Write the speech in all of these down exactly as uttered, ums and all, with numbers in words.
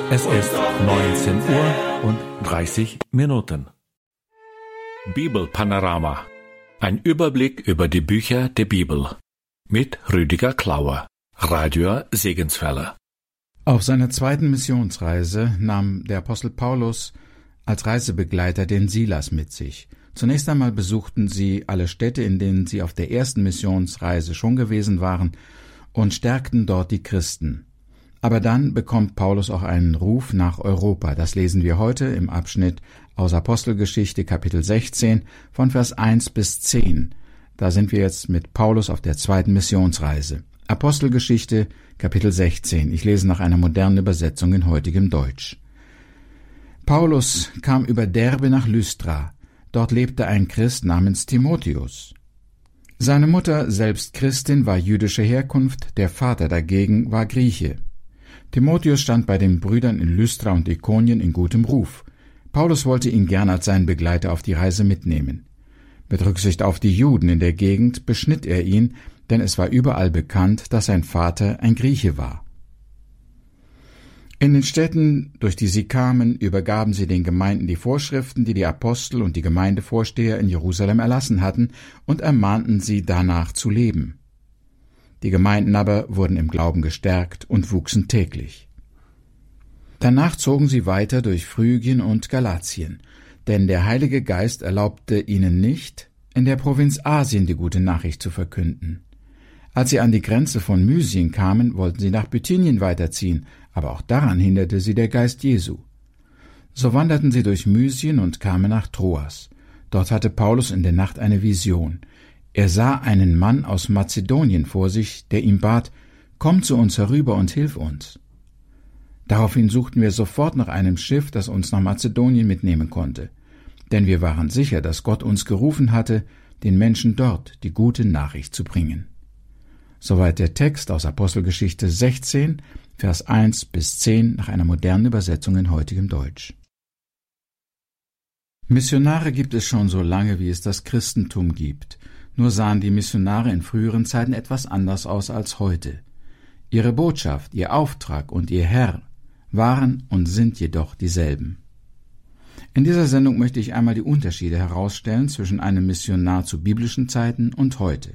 Es ist neunzehn Uhr und dreißig Minuten. Bibelpanorama. Ein Überblick über die Bücher der Bibel. Mit Rüdiger Klauer, Radio Segenswelle. Auf seiner zweiten Missionsreise nahm der Apostel Paulus als Reisebegleiter den Silas mit sich. Zunächst einmal besuchten sie alle Städte, in denen sie auf der ersten Missionsreise schon gewesen waren, und stärkten dort die Christen. Aber dann bekommt Paulus auch einen Ruf nach Europa. Das lesen wir heute im Abschnitt aus Apostelgeschichte Kapitel sechzehn von Vers eins bis zehn. Da sind wir jetzt mit Paulus auf der zweiten Missionsreise. Apostelgeschichte Kapitel sechzehn. Ich lese nach einer modernen Übersetzung in heutigem Deutsch. Paulus kam über Derbe nach Lystra. Dort lebte ein Christ namens Timotheus. Seine Mutter, selbst Christin, war jüdischer Herkunft, der Vater dagegen war Grieche. Timotheus stand bei den Brüdern in Lystra und Ikonien in gutem Ruf. Paulus wollte ihn gern als seinen Begleiter auf die Reise mitnehmen. Mit Rücksicht auf die Juden in der Gegend beschnitt er ihn, denn es war überall bekannt, dass sein Vater ein Grieche war. In den Städten, durch die sie kamen, übergaben sie den Gemeinden die Vorschriften, die die Apostel und die Gemeindevorsteher in Jerusalem erlassen hatten, und ermahnten sie, danach zu leben. Die Gemeinden aber wurden im Glauben gestärkt und wuchsen täglich. Danach zogen sie weiter durch Phrygien und Galatien, denn der Heilige Geist erlaubte ihnen nicht, in der Provinz Asien die gute Nachricht zu verkünden. Als sie an die Grenze von Mysien kamen, wollten sie nach Bithynien weiterziehen, aber auch daran hinderte sie der Geist Jesu. So wanderten sie durch Mysien und kamen nach Troas. Dort hatte Paulus in der Nacht eine Vision. Er sah einen Mann aus Mazedonien vor sich, der ihm bat, »Komm zu uns herüber und hilf uns.« Daraufhin suchten wir sofort nach einem Schiff, das uns nach Mazedonien mitnehmen konnte, denn wir waren sicher, dass Gott uns gerufen hatte, den Menschen dort die gute Nachricht zu bringen. Soweit der Text aus Apostelgeschichte sechzehn, Vers eins bis zehn nach einer modernen Übersetzung in heutigem Deutsch. Missionare gibt es schon so lange, wie es das Christentum gibt. Nur sahen die Missionare in früheren Zeiten etwas anders aus als heute. Ihre Botschaft, ihr Auftrag und ihr Herr waren und sind jedoch dieselben. In dieser Sendung möchte ich einmal die Unterschiede herausstellen zwischen einem Missionar zu biblischen Zeiten und heute.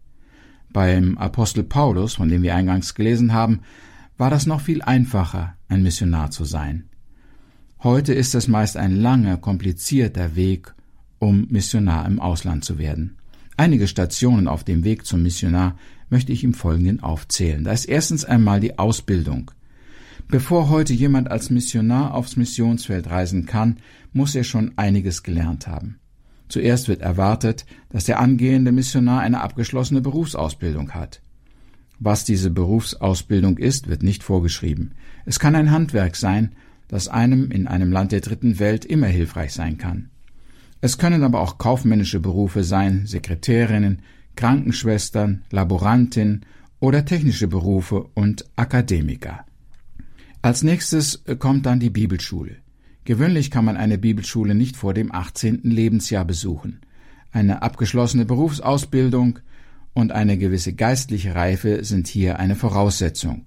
Beim Apostel Paulus, von dem wir eingangs gelesen haben, war das noch viel einfacher, ein Missionar zu sein. Heute ist es meist ein langer, komplizierter Weg, um Missionar im Ausland zu werden. Einige Stationen auf dem Weg zum Missionar möchte ich im Folgenden aufzählen. Da ist erstens einmal die Ausbildung. Bevor heute jemand als Missionar aufs Missionsfeld reisen kann, muss er schon einiges gelernt haben. Zuerst wird erwartet, dass der angehende Missionar eine abgeschlossene Berufsausbildung hat. Was diese Berufsausbildung ist, wird nicht vorgeschrieben. Es kann ein Handwerk sein, das einem in einem Land der dritten Welt immer hilfreich sein kann. Es können aber auch kaufmännische Berufe sein, Sekretärinnen, Krankenschwestern, Laborantinnen oder technische Berufe und Akademiker. Als nächstes kommt dann die Bibelschule. Gewöhnlich kann man eine Bibelschule nicht vor dem achtzehnten Lebensjahr besuchen. Eine abgeschlossene Berufsausbildung und eine gewisse geistliche Reife sind hier eine Voraussetzung.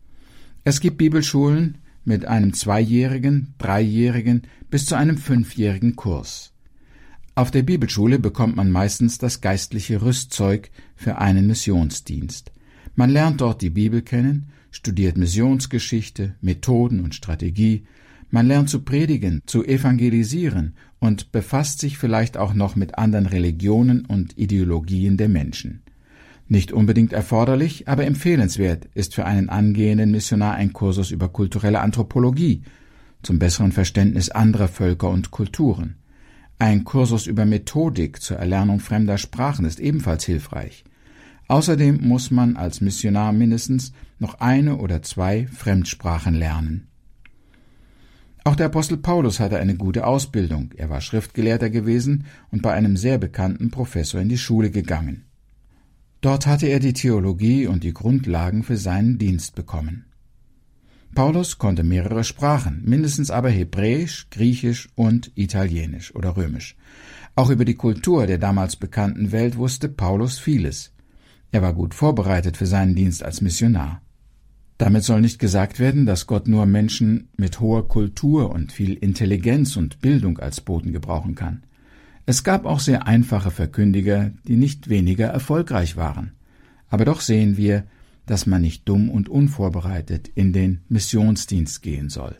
Es gibt Bibelschulen mit einem zweijährigen, dreijährigen bis zu einem fünfjährigen Kurs. Auf der Bibelschule bekommt man meistens das geistliche Rüstzeug für einen Missionsdienst. Man lernt dort die Bibel kennen, studiert Missionsgeschichte, Methoden und Strategie, man lernt zu predigen, zu evangelisieren und befasst sich vielleicht auch noch mit anderen Religionen und Ideologien der Menschen. Nicht unbedingt erforderlich, aber empfehlenswert ist für einen angehenden Missionar ein Kursus über kulturelle Anthropologie, zum besseren Verständnis anderer Völker und Kulturen. Ein Kursus über Methodik zur Erlernung fremder Sprachen ist ebenfalls hilfreich. Außerdem muss man als Missionar mindestens noch eine oder zwei Fremdsprachen lernen. Auch der Apostel Paulus hatte eine gute Ausbildung. Er war Schriftgelehrter gewesen und bei einem sehr bekannten Professor in die Schule gegangen. Dort hatte er die Theologie und die Grundlagen für seinen Dienst bekommen. Paulus konnte mehrere Sprachen, mindestens aber Hebräisch, Griechisch und Italienisch oder Römisch. Auch über die Kultur der damals bekannten Welt wusste Paulus vieles. Er war gut vorbereitet für seinen Dienst als Missionar. Damit soll nicht gesagt werden, dass Gott nur Menschen mit hoher Kultur und viel Intelligenz und Bildung als Boten gebrauchen kann. Es gab auch sehr einfache Verkündiger, die nicht weniger erfolgreich waren. Aber doch sehen wir, dass man nicht dumm und unvorbereitet in den Missionsdienst gehen soll.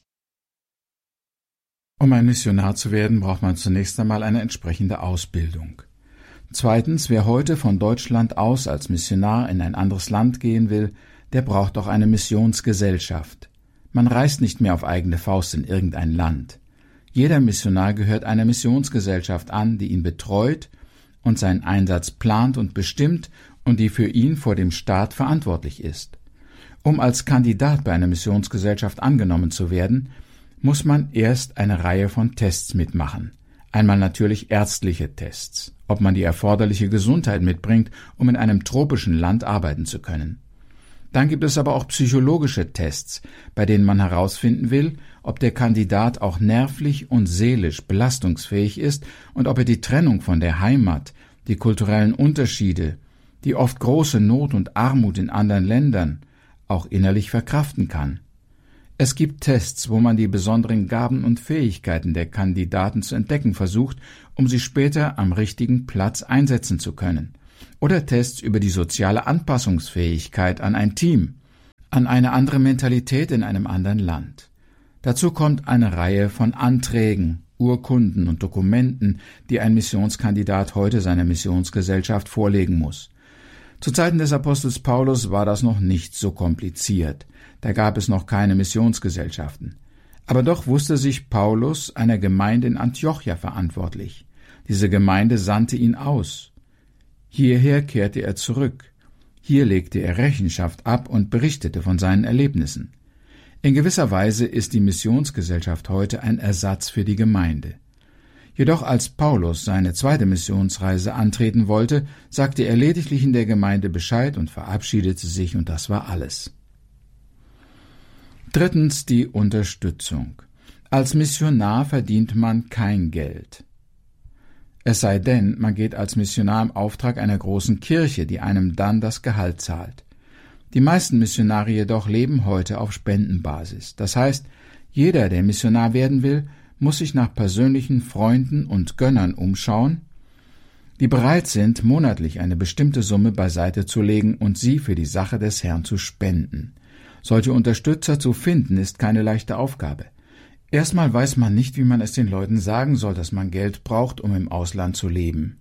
Um ein Missionar zu werden, braucht man zunächst einmal eine entsprechende Ausbildung. Zweitens, wer heute von Deutschland aus als Missionar in ein anderes Land gehen will, der braucht auch eine Missionsgesellschaft. Man reist nicht mehr auf eigene Faust in irgendein Land. Jeder Missionar gehört einer Missionsgesellschaft an, die ihn betreut und seinen Einsatz plant und bestimmt und die für ihn vor dem Staat verantwortlich ist. Um als Kandidat bei einer Missionsgesellschaft angenommen zu werden, muss man erst eine Reihe von Tests mitmachen. Einmal natürlich ärztliche Tests, ob man die erforderliche Gesundheit mitbringt, um in einem tropischen Land arbeiten zu können. Dann gibt es aber auch psychologische Tests, bei denen man herausfinden will, ob der Kandidat auch nervlich und seelisch belastungsfähig ist und ob er die Trennung von der Heimat, die kulturellen Unterschiede, die oft große Not und Armut in anderen Ländern auch innerlich verkraften kann. Es gibt Tests, wo man die besonderen Gaben und Fähigkeiten der Kandidaten zu entdecken versucht, um sie später am richtigen Platz einsetzen zu können. Oder Tests über die soziale Anpassungsfähigkeit an ein Team, an eine andere Mentalität in einem anderen Land. Dazu kommt eine Reihe von Anträgen, Urkunden und Dokumenten, die ein Missionskandidat heute seiner Missionsgesellschaft vorlegen muss. Zu Zeiten des Apostels Paulus war das noch nicht so kompliziert. Da gab es noch keine Missionsgesellschaften. Aber doch wusste sich Paulus einer Gemeinde in Antiochia verantwortlich. Diese Gemeinde sandte ihn aus. Hierher kehrte er zurück. Hier legte er Rechenschaft ab und berichtete von seinen Erlebnissen. In gewisser Weise ist die Missionsgesellschaft heute ein Ersatz für die Gemeinde. Jedoch als Paulus seine zweite Missionsreise antreten wollte, sagte er lediglich in der Gemeinde Bescheid und verabschiedete sich, und das war alles. Drittens die Unterstützung. Als Missionar verdient man kein Geld. Es sei denn, man geht als Missionar im Auftrag einer großen Kirche, die einem dann das Gehalt zahlt. Die meisten Missionare jedoch leben heute auf Spendenbasis. Das heißt, jeder, der Missionar werden will, muss sich nach persönlichen Freunden und Gönnern umschauen, die bereit sind, monatlich eine bestimmte Summe beiseite zu legen und sie für die Sache des Herrn zu spenden. Solche Unterstützer zu finden, ist keine leichte Aufgabe. Erstmal weiß man nicht, wie man es den Leuten sagen soll, dass man Geld braucht, um im Ausland zu leben.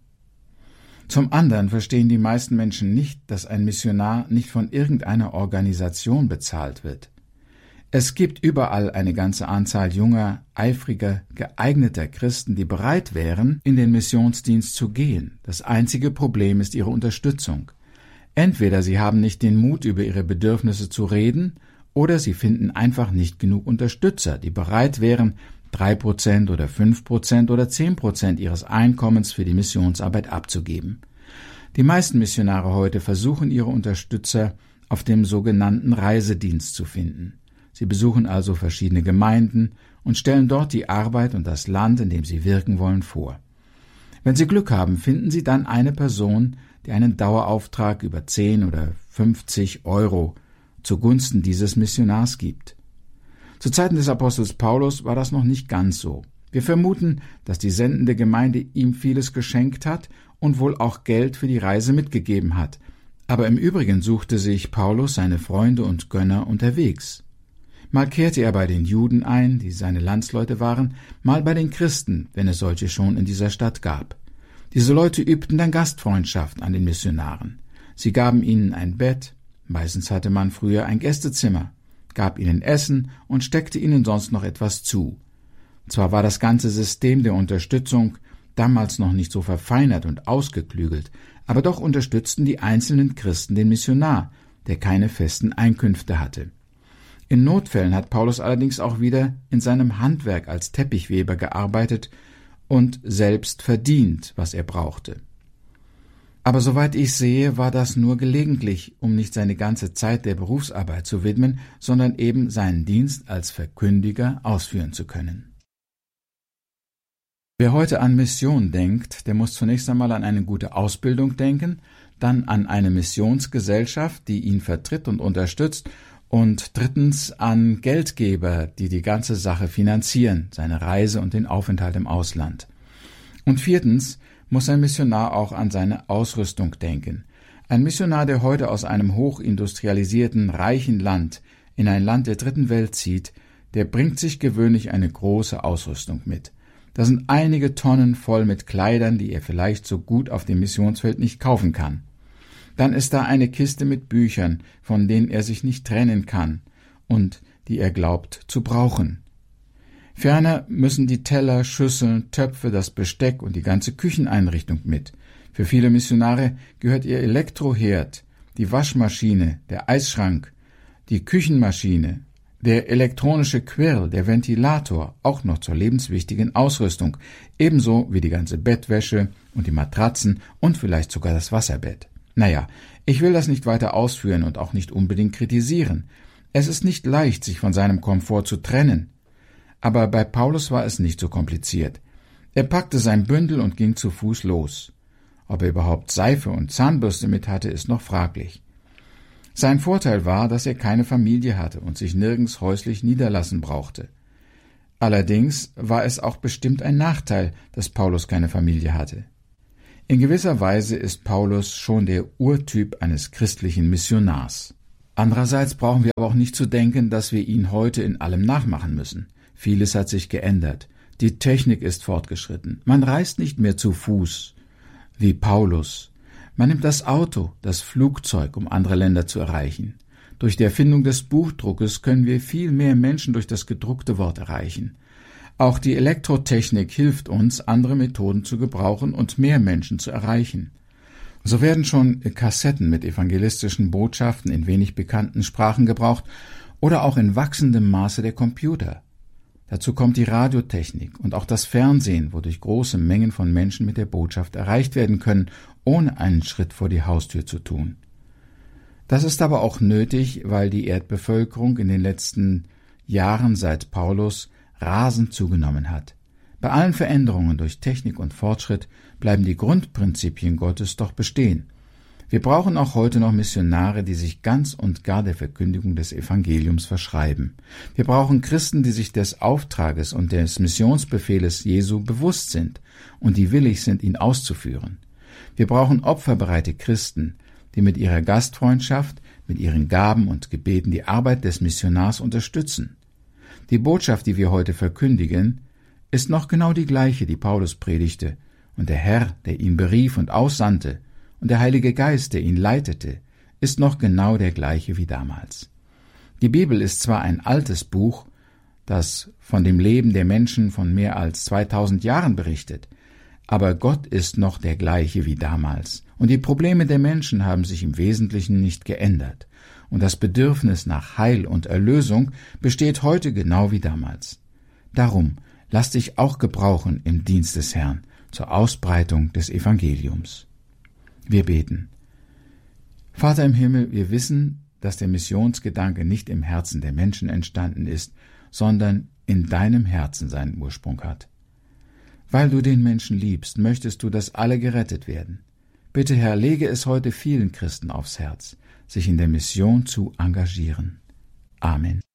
Zum anderen verstehen die meisten Menschen nicht, dass ein Missionar nicht von irgendeiner Organisation bezahlt wird. Es gibt überall eine ganze Anzahl junger, eifriger, geeigneter Christen, die bereit wären, in den Missionsdienst zu gehen. Das einzige Problem ist ihre Unterstützung. Entweder sie haben nicht den Mut, über ihre Bedürfnisse zu reden, oder sie finden einfach nicht genug Unterstützer, die bereit wären, drei Prozent oder fünf Prozent oder zehn Prozent ihres Einkommens für die Missionsarbeit abzugeben. Die meisten Missionare heute versuchen, ihre Unterstützer auf dem sogenannten Reisedienst zu finden. Sie besuchen also verschiedene Gemeinden und stellen dort die Arbeit und das Land, in dem sie wirken wollen, vor. Wenn sie Glück haben, finden sie dann eine Person, die einen Dauerauftrag über zehn oder fünfzig Euro zugunsten dieses Missionars gibt. Zu Zeiten des Apostels Paulus war das noch nicht ganz so. Wir vermuten, dass die sendende Gemeinde ihm vieles geschenkt hat und wohl auch Geld für die Reise mitgegeben hat. Aber im Übrigen suchte sich Paulus seine Freunde und Gönner unterwegs. Mal kehrte er bei den Juden ein, die seine Landsleute waren, mal bei den Christen, wenn es solche schon in dieser Stadt gab. Diese Leute übten dann Gastfreundschaft an den Missionaren. Sie gaben ihnen ein Bett, meistens hatte man früher ein Gästezimmer, gab ihnen Essen und steckte ihnen sonst noch etwas zu. Zwar war das ganze System der Unterstützung damals noch nicht so verfeinert und ausgeklügelt, aber doch unterstützten die einzelnen Christen den Missionar, der keine festen Einkünfte hatte. In Notfällen hat Paulus allerdings auch wieder in seinem Handwerk als Teppichweber gearbeitet und selbst verdient, was er brauchte. Aber soweit ich sehe, war das nur gelegentlich, um nicht seine ganze Zeit der Berufsarbeit zu widmen, sondern eben seinen Dienst als Verkündiger ausführen zu können. Wer heute an Mission denkt, der muss zunächst einmal an eine gute Ausbildung denken, dann an eine Missionsgesellschaft, die ihn vertritt und unterstützt, Und drittens an Geldgeber, die die ganze Sache finanzieren, seine Reise und den Aufenthalt im Ausland. Und viertens muss ein Missionar auch an seine Ausrüstung denken. Ein Missionar, der heute aus einem hochindustrialisierten, reichen Land in ein Land der dritten Welt zieht, der bringt sich gewöhnlich eine große Ausrüstung mit. Da sind einige Tonnen voll mit Kleidern, die er vielleicht so gut auf dem Missionsfeld nicht kaufen kann. Dann ist da eine Kiste mit Büchern, von denen er sich nicht trennen kann und die er glaubt zu brauchen. Ferner müssen die Teller, Schüsseln, Töpfe, das Besteck und die ganze Kücheneinrichtung mit. Für viele Missionare gehört ihr Elektroherd, die Waschmaschine, der Eisschrank, die Küchenmaschine, der elektronische Quirl, der Ventilator, auch noch zur lebenswichtigen Ausrüstung, ebenso wie die ganze Bettwäsche und die Matratzen und vielleicht sogar das Wasserbett. Naja, ich will das nicht weiter ausführen und auch nicht unbedingt kritisieren. Es ist nicht leicht, sich von seinem Komfort zu trennen. Aber bei Paulus war es nicht so kompliziert. Er packte sein Bündel und ging zu Fuß los. Ob er überhaupt Seife und Zahnbürste mit hatte, ist noch fraglich. Sein Vorteil war, dass er keine Familie hatte und sich nirgends häuslich niederlassen brauchte. Allerdings war es auch bestimmt ein Nachteil, dass Paulus keine Familie hatte. In gewisser Weise ist Paulus schon der Urtyp eines christlichen Missionars. Andererseits brauchen wir aber auch nicht zu denken, dass wir ihn heute in allem nachmachen müssen. Vieles hat sich geändert. Die Technik ist fortgeschritten. Man reist nicht mehr zu Fuß, wie Paulus. Man nimmt das Auto, das Flugzeug, um andere Länder zu erreichen. Durch die Erfindung des Buchdruckes können wir viel mehr Menschen durch das gedruckte Wort erreichen. Auch die Elektrotechnik hilft uns, andere Methoden zu gebrauchen und mehr Menschen zu erreichen. So werden schon Kassetten mit evangelistischen Botschaften in wenig bekannten Sprachen gebraucht oder auch in wachsendem Maße der Computer. Dazu kommt die Radiotechnik und auch das Fernsehen, wodurch große Mengen von Menschen mit der Botschaft erreicht werden können, ohne einen Schritt vor die Haustür zu tun. Das ist aber auch nötig, weil die Erdbevölkerung in den letzten Jahren seit Paulus rasend zugenommen hat. Bei allen Veränderungen durch Technik und Fortschritt bleiben die Grundprinzipien Gottes doch bestehen. Wir brauchen auch heute noch Missionare, die sich ganz und gar der Verkündigung des Evangeliums verschreiben. Wir brauchen Christen, die sich des Auftrages und des Missionsbefehles Jesu bewusst sind und die willig sind, ihn auszuführen. Wir brauchen opferbereite Christen, die mit ihrer Gastfreundschaft, mit ihren Gaben und Gebeten die Arbeit des Missionars unterstützen. Die Botschaft, die wir heute verkündigen, ist noch genau die gleiche, die Paulus predigte, und der Herr, der ihn berief und aussandte, und der Heilige Geist, der ihn leitete, ist noch genau der gleiche wie damals. Die Bibel ist zwar ein altes Buch, das von dem Leben der Menschen von mehr als zweitausend Jahren berichtet, aber Gott ist noch der gleiche wie damals, und die Probleme der Menschen haben sich im Wesentlichen nicht geändert, und das Bedürfnis nach Heil und Erlösung besteht heute genau wie damals. Darum lass dich auch gebrauchen im Dienst des Herrn zur Ausbreitung des Evangeliums. Wir beten. Vater im Himmel, wir wissen, dass der Missionsgedanke nicht im Herzen der Menschen entstanden ist, sondern in deinem Herzen seinen Ursprung hat. Weil du den Menschen liebst, möchtest du, dass alle gerettet werden. Bitte, Herr, lege es heute vielen Christen aufs Herz, sich in der Mission zu engagieren. Amen.